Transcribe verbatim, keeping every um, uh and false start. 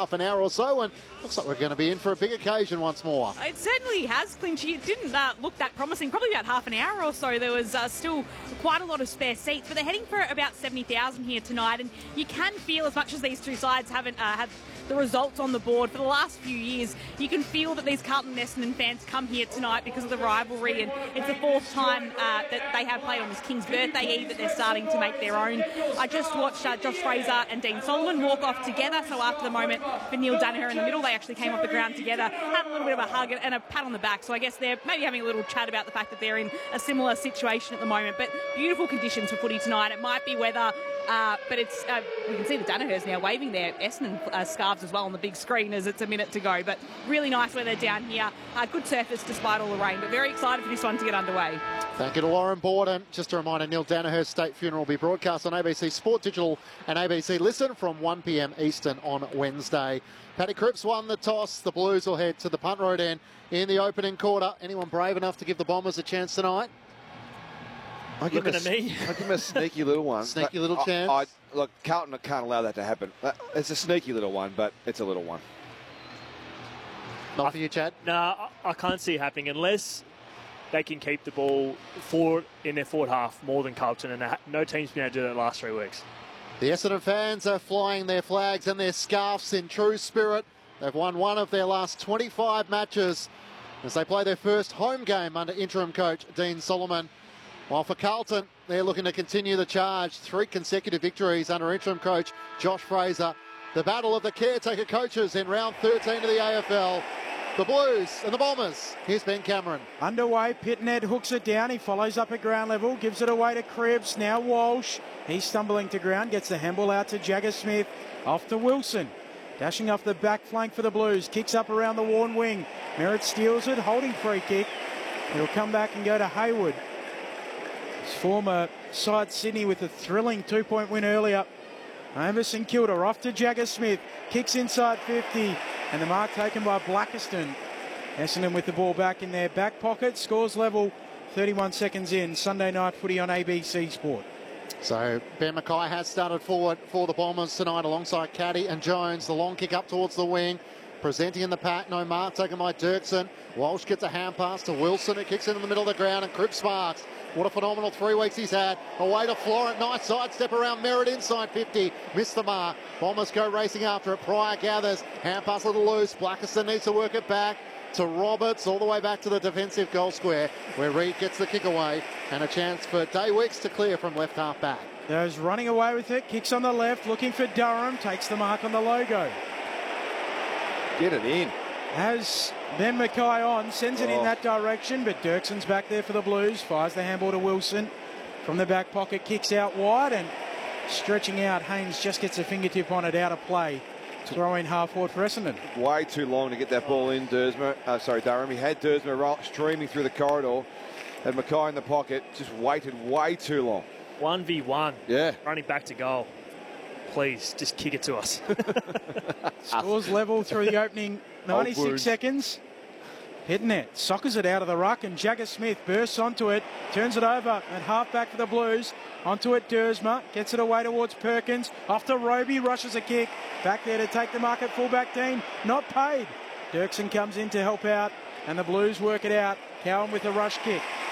half an hour or so, and looks like we're going to be in for a big occasion once more. It certainly has, Clinchy. It didn't uh, look that promising. Probably about half an hour or so. There was uh, still quite a lot of spare seats, but they're heading for about seventy thousand here tonight, and you can feel, as much as these two sides haven't uh, had the results on the board for the last few years, you can feel that these Carlton Essendon fans come here tonight because of the rivalry, and it's the fourth time uh, that they have played on this King's Birthday Eve that they're starting to make their own. I just watched uh, Josh Fraser and Dean Solomon walk off together, so after the moment for Neil Danaher in the middle, they actually came off the ground together, had a little bit of a hug and a pat on the back, so I guess they're maybe having a little chat about the fact that they're in a similar situation at the moment. But beautiful conditions for footy tonight. It might be weather, uh, but it's uh, we can see the Danahers now waving their Essendon uh, scarves as well on the big screen as it's a minute to go. But really nice weather down here. Uh, good surface despite all the rain, but very excited for this one to get underway. Thank you to Lauren Borden. Just a reminder, Neil Danaher's state funeral will be broadcast on A B C Sport Digital and A B C Listen from one p m Eastern on Wednesday. Paddy Cripps won the toss. The Blues will head to the punt road end in the opening quarter. Anyone brave enough to give the Bombers a chance tonight? I give Looking him at a, me. I give him a sneaky little one. Sneaky But little I- chance? I, look, Carlton can't allow that to happen. That- It's a sneaky little one, but it's a little one. Not for you, Chad? Nah, I I can't see it happening unless they can keep the ball forward in their forward half more than Carlton, and ha- no team's been able to do that the last three weeks. The Essendon fans are flying their flags and their scarves in true spirit. They've won one of their last twenty-five matches as they play their first home game under interim coach Dean Solomon. While for Carlton, they're looking to continue the charge. Three consecutive victories under interim coach Josh Fraser. The battle of the caretaker coaches in round thirteen of the A F L. The Blues and the Bombers. Here's Ben Cameron. Underway, Pitnet hooks it down. He follows up at ground level, gives it away to Cribs. Now Walsh. He's stumbling to ground, gets the handball out to Jagger Smith. Off to Wilson. Dashing off the back flank for the Blues. Kicks up around the worn wing. Merritt steals it, holding free kick. It'll come back and go to Hayward. His former side Sydney with a thrilling two-point win earlier. Over St Kilda, off to Jagger Smith. Kicks inside fifty. And the mark taken by Blackiston. Essendon with the ball back in their back pocket. Scores level, thirty-one seconds in. Sunday night footy on A B C Sport. So Ben Mackay has started forward for the Bombers tonight alongside Caddy and Jones. The long kick up towards the wing. Presenting in the pack, no mark taken by Dirksen. Walsh gets a hand pass to Wilson. It kicks into the middle of the ground and Cripps sparks. What a phenomenal three weeks he's had. Away to Florent. Nice sidestep around Merritt inside fifty. Missed the mark. Bombers go racing after it. Pryor gathers. Hand pass a little loose. Blackiston needs to work it back to Roberts. All the way back to the defensive goal square where Reid gets the kick away. And a chance for Daywicks to clear from left half back. There's running away with it. Kicks on the left. Looking for Durham. Takes the mark on the logo. Get it in. Has Ben Mackay on, sends it Oh. in that direction, but Dirksen's back there for the Blues. Fires the handball to Wilson. From the back pocket, kicks out wide and stretching out. Haynes just gets a fingertip on it out of play. Throw in half forward for Essendon. Way too long to get that ball in, Dersma. Uh, sorry, Durham. He had Dersma roll, streaming through the corridor. Had Mackay in the pocket. Just waited way too long. one v one. Yeah. Running back to goal. Please, just kick it to us. Scores level through the opening ninety-six wounds. seconds. Pitnet soccers it out of the ruck and Jagger Smith bursts onto it, turns it over at half back for the Blues. Onto it, Dersma gets it away towards Perkins. Off to Roby, rushes a kick. Back there to take the mark at fullback team. Not paid. Dirksen comes in to help out and the Blues work it out. Cowan with a rush kick.